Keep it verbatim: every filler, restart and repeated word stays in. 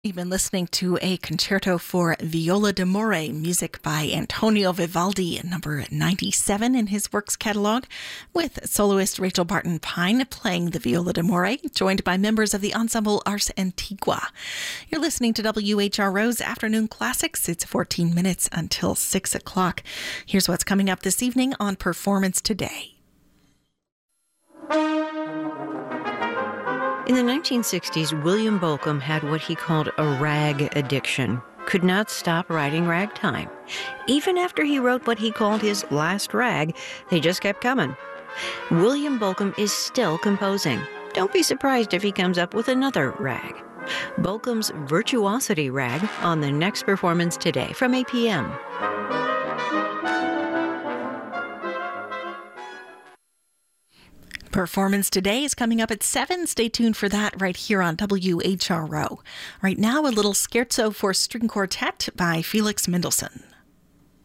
You've been listening to a concerto for viola d'amore, music by Antonio Vivaldi, number ninety-seven in his works catalog, with soloist Rachel Barton Pine playing the viola d'amore, joined by members of the ensemble Ars Antigua. You're listening to W H R O's Afternoon Classics. It's fourteen minutes until six o'clock. Here's what's coming up this evening on Performance Today. In the nineteen sixties, William Bolcom had what he called a rag addiction. Could not stop writing ragtime. Even after he wrote what he called his last rag, they just kept coming. William Bolcom is still composing. Don't be surprised if he comes up with another rag. Bolcom's Virtuosity Rag on the next Performance Today from eight p.m. Performance Today is coming up at seven. Stay tuned for that right here on W H R O. Right now, a little scherzo for string quartet by Felix Mendelssohn.